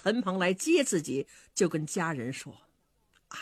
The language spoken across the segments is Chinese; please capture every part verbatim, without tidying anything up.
陈鹏来接自己，就跟家人说：哎，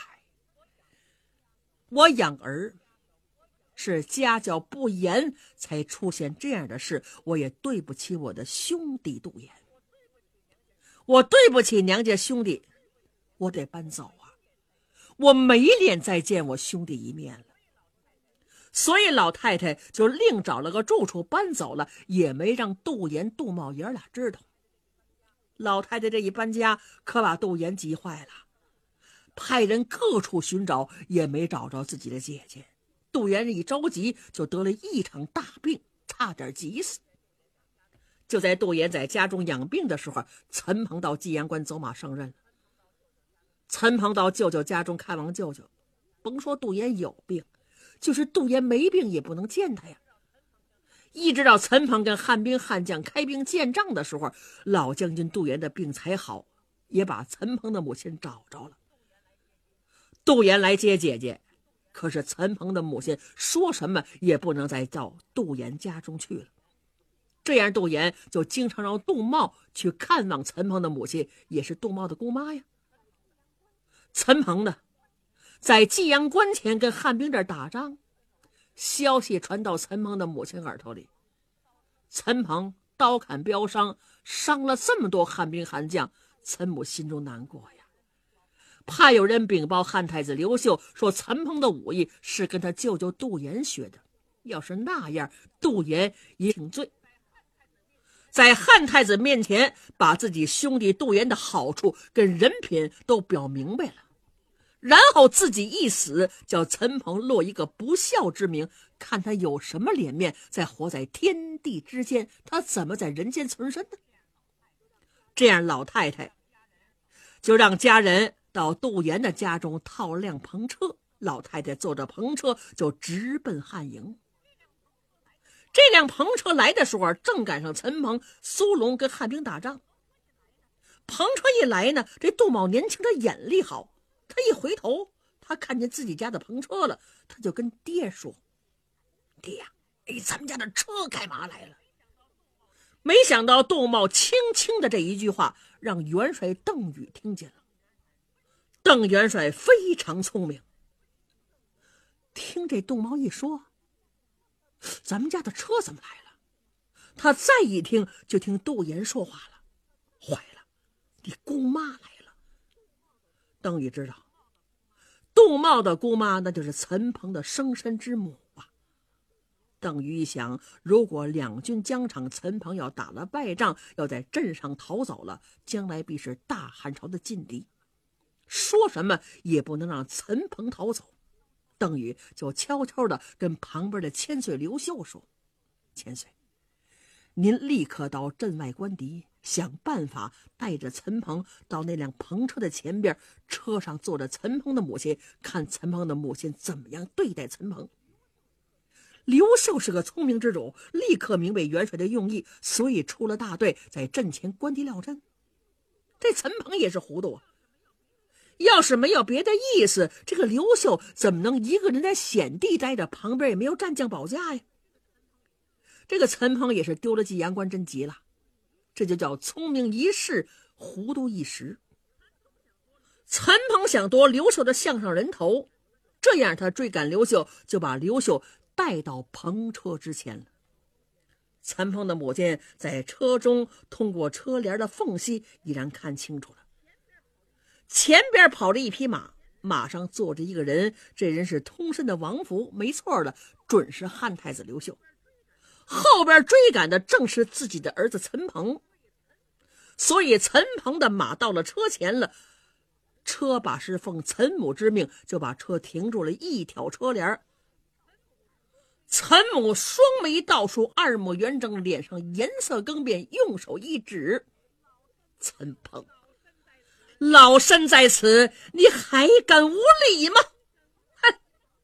我养儿是家教不严才出现这样的事，我也对不起我的兄弟杜岩，我对不起娘家兄弟，我得搬走啊，我没脸再见我兄弟一面了。所以老太太就另找了个住处搬走了，也没让杜岩、杜茂爷俩知道。老太太这一搬家，可把杜岩急坏了，派人各处寻找，也没找着自己的姐姐。杜岩一着急，就得了一场大病，差点急死。就在杜岩在家中养病的时候，陈鹏到济阳关走马上任了。陈鹏到舅舅家中看望舅舅，甭说杜岩有病，就是杜岩没病也不能见他呀。一直到陈鹏跟汉兵悍将开兵见仗的时候，老将军杜岩的病才好，也把陈鹏的母亲找着了。杜岩来接姐姐，可是陈鹏的母亲说什么也不能再到杜岩家中去了。这样杜岩就经常让杜茂去看望陈鹏的母亲，也是杜茂的姑妈呀。陈鹏呢，在济阳关前跟汉兵这儿打仗，消息传到陈鹏的母亲耳朵里。陈鹏刀砍标伤，伤了这么多汉兵悍将，陈母心中难过呀。怕有人禀报汉太子刘秀，说陈鹏的武艺是跟他舅舅杜岩学的，要是那样，杜岩也挺罪。在汉太子面前把自己兄弟杜岩的好处跟人品都表明白了，然后自己一死，叫陈鹏落一个不孝之名，看他有什么脸面再活在天地之间，他怎么在人间存身呢？这样老太太就让家人到杜岩的家中套辆篷车，老太太坐着篷车就直奔汉营。这辆篷车来的时候，正赶上陈鹏、苏龙跟汉兵打仗。篷车一来呢，这杜茂年轻的眼力好，他一回头，他看见自己家的篷车了，他就跟爹说：爹呀，哎，咱们家的车干嘛来了？没想到杜茂轻轻的这一句话，让元帅邓禹听见了。邓元帅非常聪明，听这杜茂一说，咱们家的车怎么来了？他再一听，就听杜岩说话了：坏了，你姑妈来了。邓禹知道，杜茂的姑妈那就是陈鹏的生身之母啊。邓禹一想，如果两军疆场，陈鹏要打了败仗，要在镇上逃走了，将来必是大汉朝的劲敌，说什么也不能让陈鹏逃走。邓禹就悄悄地跟旁边的千岁刘秀说：千岁，您立刻到镇外关敌，想办法带着陈鹏到那辆篷车的前边，车上坐着陈鹏的母亲，看陈鹏的母亲怎么样对待陈鹏。刘秀是个聪明之主，立刻明白元帅的用意，所以出了大队，在阵前关敌料阵。这陈鹏也是糊涂啊，要是没有别的意思，这个刘秀怎么能一个人在险地待着，旁边也没有战将保驾呀？这个陈鹏也是丢了济阳关，真急了。这就叫聪明一世，糊涂一时。陈鹏想夺刘秀的项上人头，这样他追赶刘秀，就把刘秀带到篷车之前了。陈鹏的母亲在车中通过车帘的缝隙已然看清楚了，前边跑着一匹马，马上坐着一个人，这人是通身的王服，没错的，准是汉太子刘秀。后边追赶的正是自己的儿子陈鹏，所以陈鹏的马到了车前了，车把是奉陈母之命，就把车停住了，一挑车帘。陈母双眉倒竖，二目圆睁，脸上颜色更变，用手一指：陈鹏，老身在此，你还敢无礼吗？哼！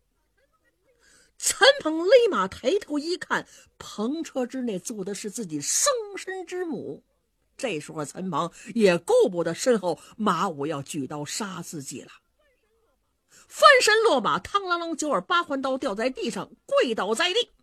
陈鹏勒马抬头一看，篷车之内坐的是自己生身之母。这时候陈鹏也顾不得身后马武要举刀杀自己了，翻身落马，嘡啷啷，九耳八环刀掉在地上，跪倒在地。